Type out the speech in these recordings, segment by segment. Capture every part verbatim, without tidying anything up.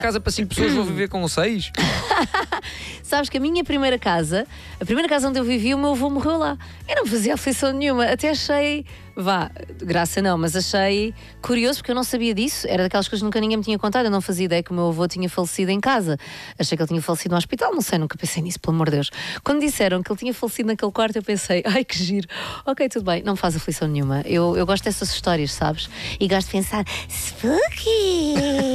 casa para cinco pessoas, vou viver com seis. Sabes que a minha primeira casa, a primeira casa onde eu vivi, o meu avô morreu lá. Eu não fazia aflição nenhuma. Até achei, vá, graça não, mas achei curioso porque eu não sabia disso. Era daquelas coisas que nunca ninguém me tinha contado. Eu não fazia ideia que o meu avô tinha falecido em casa. Achei que ele tinha falecido no hospital. Não sei, nunca pensei nisso, pelo amor de Deus. Quando disseram que ele tinha falecido naquele quarto, eu pensei, ai que giro. Ok, tudo bem, não faz aflição nenhuma. Eu, eu gosto dessas histórias, sabes? E gosto de pensar, spooky!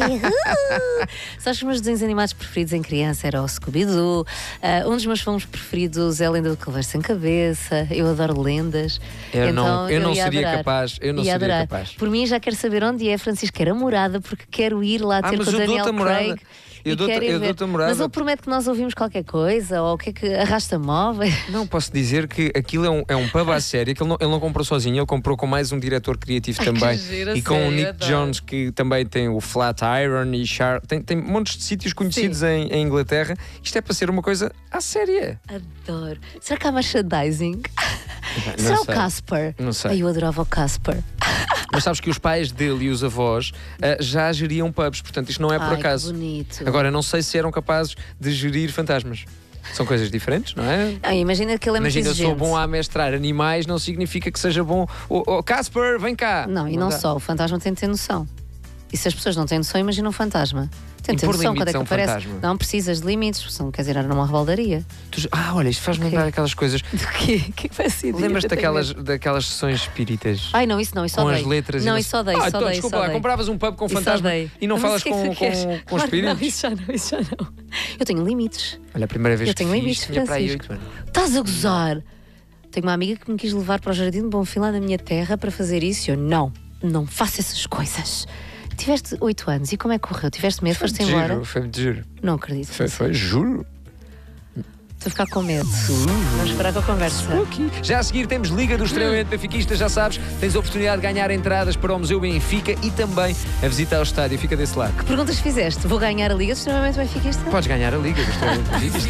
Uh! Sabes que os meus desenhos animados preferidos em criança era o Scooby-Doo. Uh, um dos meus filmes preferidos é a Lenda do Cavaleiro Sem Cabeça. Eu adoro lendas. Eu então, não, eu eu não ia seria adorar. capaz. Eu não Ia seria adorar. capaz. Por mim, já quero saber onde é Francisqueira Morada, porque quero ir lá Ah, ter mas com o eu Daniel dou-te a morada. Craig. Eu e dou-te- quero ir eu ver. dou-te a morada. Mas ele promete que nós ouvimos qualquer coisa, ou o que é que arrasta móveis. Não, posso dizer que aquilo é um, é um pub à série, que ele não, ele não comprou sozinho, ele comprou com mais um diretor criativo Ai, também. que giro, a E com sério, o Nick adoro. Jones, que também tem o Flatiron e Char. Tem, tem montes de sítios conhecidos em, em Inglaterra. Isto é para ser uma coisa à séria. Adoro. Será que há merchandising? Não Será o sei. Casper? Não sei. Ai, eu adorava o Casper. Mas sabes que os pais dele e os avós ah, já geriam pubs, portanto isto não é por Ai, acaso. que bonito. Agora, não sei se eram capazes de gerir fantasmas. São coisas diferentes, não é? Ai, imagina que ele é muito Imagina, eu exigente. sou bom a amestrar animais, não significa que seja bom. Oh, oh, Casper, vem cá! Não, e não dá. só, o fantasma tem de ter noção. E se as pessoas não têm noção, imagina um fantasma. Tem de ter Impor noção quando é limites que a um aparece. fantasma. Não precisas de limites, porque senão quer dizer, era numa rebaldaria. Tu- Ah, olha, isto faz-me Ok. lembrar aquelas coisas. Do quê? O que é que vai ser? Lembras-te daquelas, daquelas sessões espíritas? Ai, não, isso não, isso com odeio. as letras Não, e isso odeio, Ah, isso então, odeio, desculpa isso lá, odeio. compravas um pub com Isso fantasma odeio. e não Mas falas o que é que com, tu queres? com, com Ah, espíritos? Não, isso já não, isso já não. Eu tenho limites. Olha, a primeira vez Eu que tenho fiz, limites, tinha para aí Francisco. oito anos. Estás a gozar? Tenho uma amiga que me quis levar para o Jardim de Bonfim lá na minha terra para fazer isso e eu, não, não faço essas coisas. Tiveste oito anos e como é que correu? Tiveste medo? Foste Foi embora? giro, foi muito giro. Não acredito. Foi, foi, juro. Estou a ficar com medo. Vamos parar com a conversa. Já a seguir temos Liga do Extremamente Benfiquista, já sabes, tens a oportunidade de ganhar entradas para o Museu Benfica e também a visita ao estádio, fica desse lado. Que perguntas fizeste? Vou ganhar a Liga do Extremamente Benfiquista? Podes ganhar a Liga do Extremamente Benfiquista.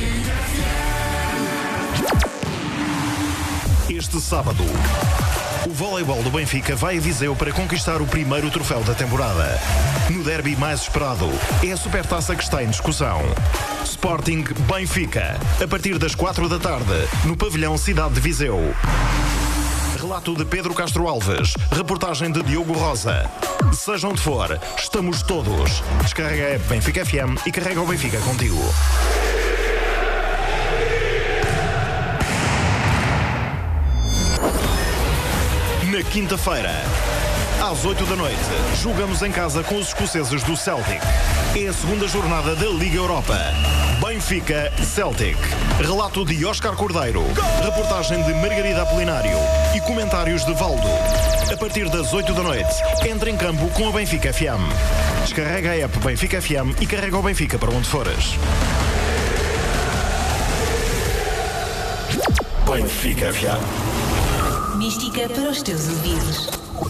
Este sábado, o voleibol do Benfica vai a Viseu para conquistar o primeiro troféu da temporada. No derby mais esperado, é a Supertaça que está em discussão. Sporting Benfica, a partir das quatro da tarde, no pavilhão Cidade de Viseu. Relato de Pedro Castro Alves, reportagem de Diogo Rosa. Seja onde for, estamos todos. Descarrega a app Benfica F M e carrega o Benfica contigo. Na quinta-feira, às oito da noite, jogamos em casa com os escoceses do Celtic. É a segunda jornada da Liga Europa. Benfica Celtic. Relato de Óscar Cordeiro, reportagem de Margarida Apolinário e comentários de Valdo. A partir das oito da noite, entra em campo com a Benfica F M. Descarrega a app Benfica F M e carrega o Benfica para onde fores. Benfica F M. Mística para os teus ouvidos.